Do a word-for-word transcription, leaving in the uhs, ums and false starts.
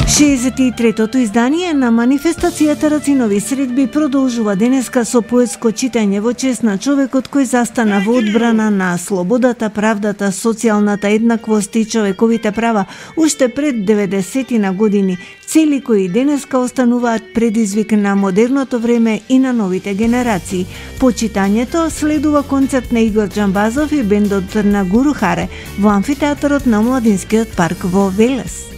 шеесет и третото издание на манифестацијата Рацинови средби продолжува денеска со поетско читање во чест на човекот кој застана во одбрана на слободата, правдата, социјалната еднаквост и човековите права уште пред деветдесетина години, цели кои денеска остануваат предизвик на модерното време и на новите генерации. По читањето следува концерт на Игор Џамбазов и бендот на Гуру Харе во амфитеатарот на Младинскиот парк во Велес.